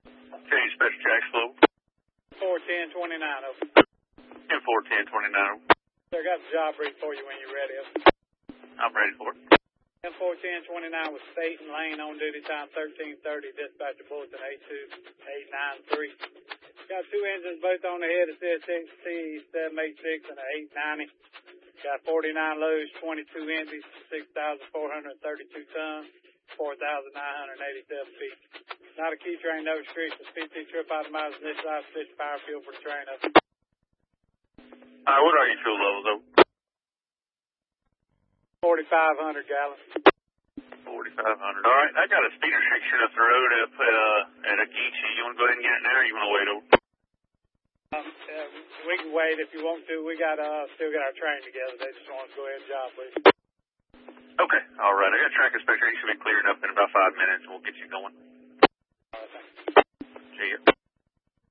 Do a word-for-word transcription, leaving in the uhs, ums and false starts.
Okay, Special Jack Slow. four ten twenty-nine, over. ten four ten twenty-nine. Sir, got the job brief for you when you're ready, over. I'm ready for it. ten four ten twenty-nine with Staten Lane on duty time thirteen thirty, dispatcher bulletin eight two eight nine three. Got two engines both on the head, a C S X T seven eighty-six and an eight ninety. Got forty-nine loads, twenty-two empties, six thousand four hundred thirty-two tons, four thousand nine hundred eighty-seven feet. Not a key train, no restrictions, fifty trip out of miles, initialized sufficient power fuel for the train, over. All right, what are your fuel levels, over? forty-five hundred gallons. forty-five hundred. All right, I got a speed restriction up the road up uh, at Akichi. You want to go ahead and get it there, or you want to wait over? Um, uh, we can wait if you want to. We got uh, still got our train together. They just want us to go ahead and job, please. Okay, all right. I got track inspection. You should be clearing up in about five minutes, and we'll get you going.